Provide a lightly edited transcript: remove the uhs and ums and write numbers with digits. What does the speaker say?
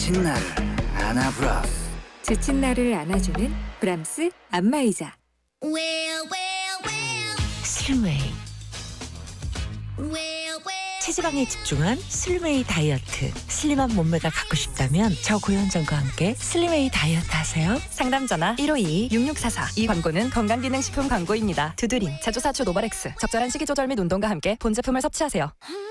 지친 나를 안아브라스. 지친 나를 안아주는 브람스 안마의자. 슬웨이. 체지방에 집중한 슬림웨이 다이어트. 슬림한 몸매가 갖고 싶다면 저 고현정과 함께 슬림웨이 다이어트 하세요. 상담 전화 1522-6644. 이 광고는 건강기능식품 광고입니다. 두드림, 제조사추 노바렉스. 적절한 식이조절 및 운동과 함께 본 제품을 섭취하세요.